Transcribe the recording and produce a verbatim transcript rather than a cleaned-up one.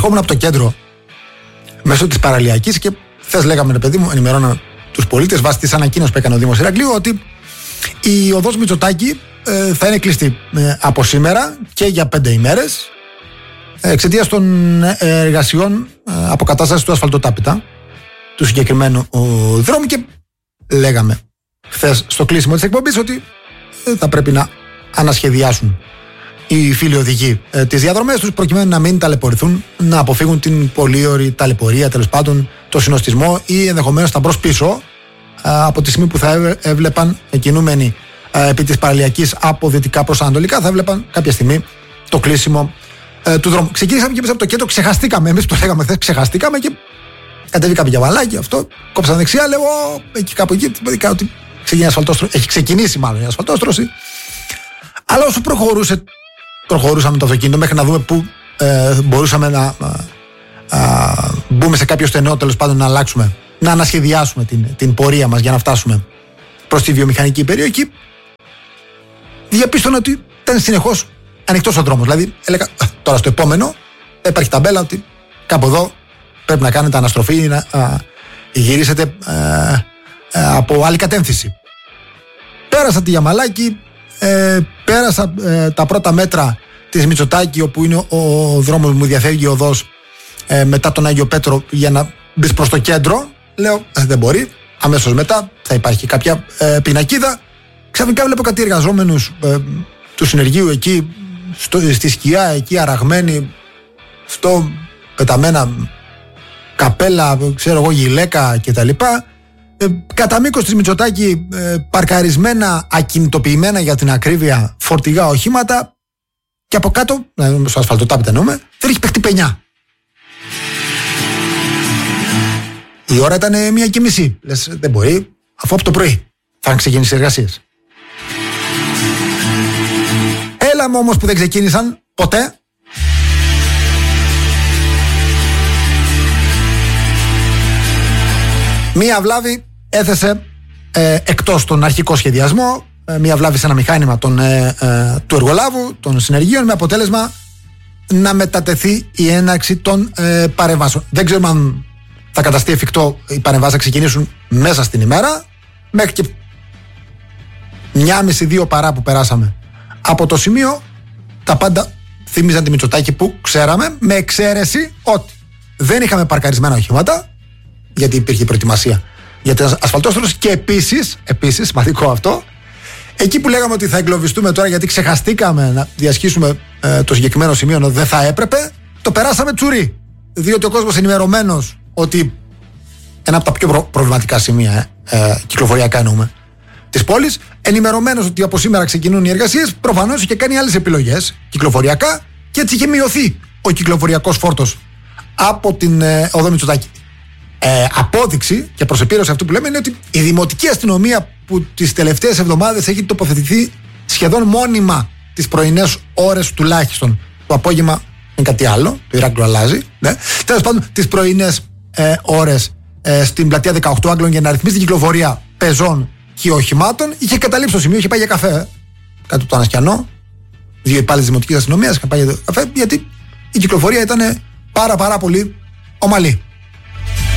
ερχόμουν από το κέντρο μέσω της παραλιακής και χθες λέγαμε, ρε παιδί μου, ενημερώναμε τους πολίτες βάσει της ανακοίνωσης που έκανε ο Δήμος Ηρακλείου ότι η οδός Μητσοτάκη ε, θα είναι κλειστή ε, από σήμερα και για πέντε ημέρες εξαιτίας των εργασιών ε, αποκατάστασης του ασφαλτοτάπητα του συγκεκριμένου ο, δρόμου και λέγαμε χθες στο κλείσιμο της εκπομπής ότι ε, θα πρέπει να ανασχεδιάσουν οι φίλοι οδηγοί ε, τις διαδρομές τους προκειμένου να μην ταλαιπωρηθούν, να αποφύγουν την πολύωρη ταλαιπωρία, τέλος πάντων το συνοστισμό ή ενδεχομένως τα μπρος πίσω ε, από τη στιγμή που θα έβλεπαν κινούμενοι ε, επί της παραλιακής από δυτικά προς ανατολικά, θα έβλεπαν κάποια στιγμή το κλείσιμο ε, του δρόμου. Ξεκίνησαμε και εμείς από το κέντρο, ξεχαστήκαμε. Εμείς που το λέγαμε χθες, ξεχαστήκαμε και κατεβήκαμε για βαλάκι. Αυτό κόψα δεξιά, λέω εκεί κάπου εκεί. Είπα ότι έχει ξεκινήσει μάλλον η ασφαλτόστρωση. Αλλά όσο προχωρούσε, προχωρούσαμε το αυτοκίνητο μέχρι να δούμε πού ε, μπορούσαμε να α, α, μπούμε σε κάποιο στενό, τέλος πάντων να αλλάξουμε, να ανασχεδιάσουμε την, την πορεία μας για να φτάσουμε προς τη βιομηχανική περιοχή. Διαπίστωνα ότι ήταν συνεχώς ανοιχτός ο δρόμος. Δηλαδή, έλεγα τώρα στο επόμενο υπάρχει ταμπέλα ότι κάπου εδώ πρέπει να κάνετε αναστροφή ή να α, γυρίσετε α, α, από άλλη κατεύθυνση. Πέρασα τη Γιαμαλάκη, ε, πέρασα ε, τα πρώτα μέτρα της Μητσοτάκη, όπου είναι ο, ο δρόμος μου, διαφεύγει η οδός ε, μετά τον Άγιο Πέτρο για να μπεις προς το κέντρο. Λέω ε, δεν μπορεί, αμέσως μετά θα υπάρχει κάποια ε, πινακίδα. Ξαφνικά βλέπω κάτι εργαζόμενους ε, του συνεργείου εκεί στο, στη σκιά, εκεί αραγμένοι, στο πεταμένα καπέλα, ξέρω εγώ, γυλαίκα κτλ. Ε, κατά μήκος της Μητσοτάκη ε, παρκαρισμένα, ακινητοποιημένα για την ακρίβεια φορτηγά οχήματα και από κάτω, ε, στο ασφαλτοτάπητα εννοούμε, δεν έχει παιχτεί πενιά. Η ώρα ήταν μία και μισή. Λες δεν μπορεί, αφού από το πρωί θα έχουν ξεκινήσει οι εργασίες. Έλα μου όμως που δεν ξεκίνησαν ποτέ. Μία βλάβη έθεσε ε, εκτός τον αρχικό σχεδιασμό, ε, μία βλάβη σε ένα μηχάνημα των, ε, ε, του εργολάβου, των συνεργείων, με αποτέλεσμα να μετατεθεί η έναρξη των ε, παρεμβάσεων. Δεν ξέρουμε αν θα καταστεί εφικτό οι παρεμβάσεις να ξεκινήσουν μέσα στην ημέρα, μέχρι και μια μισή δύο παρά που περάσαμε από το σημείο. Τα πάντα θύμιζαν τη Μητσοτάκη που ξέραμε, με εξαίρεση ότι δεν είχαμε παρκαρισμένα οχήματα, γιατί υπήρχε προετοιμασία για την ασφαλτόστρωση, και επίσης, επίσης, σημαντικό αυτό, εκεί που λέγαμε ότι θα εγκλωβιστούμε τώρα γιατί ξεχαστήκαμε να διασχίσουμε ε, το συγκεκριμένο σημείο ενώ δεν θα έπρεπε, το περάσαμε τσουρί. Διότι ο κόσμος ενημερωμένος ότι ένα από τα πιο προ- προβληματικά σημεία, ε, ε, κυκλοφοριακά εννοούμε, της πόλης, ενημερωμένος ότι από σήμερα ξεκινούν οι εργασίες, προφανώς είχε κάνει άλλες επιλογές κυκλοφοριακά και έτσι είχε μειωθεί ο κυκλοφοριακός φόρτος από την ε, οδό Μητσοτάκη. Ε, απόδειξη και προς επίρρωση αυτού που λέμε είναι ότι η δημοτική αστυνομία που τις τελευταίες εβδομάδες έχει τοποθετηθεί σχεδόν μόνιμα τις πρωινές ώρες τουλάχιστον, το απόγευμα είναι κάτι άλλο, το Ηράκλειο αλλάζει, ναι. Τέλος πάντων τις πρωινές ε, ώρες ε, στην πλατεία δεκαοκτώ Άγγλων για να ρυθμίσει την κυκλοφορία πεζών και οχημάτων, είχε καταλήψει το σημείο, είχε πάει για καφέ κάτω από το Ανασκιανό, δύο υπάλληλοι της δημοτικής αστυνομίας είχαν πάει για καφέ, γιατί η κυκλοφορία ήταν πάρα πάρα πολύ ομαλή.